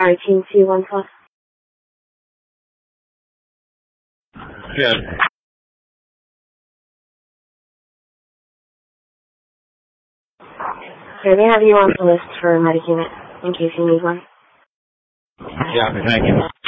RTC1 Plus. Good. Here, they have you on the list for a Medic unit, in case you need one. Yeah, thank you.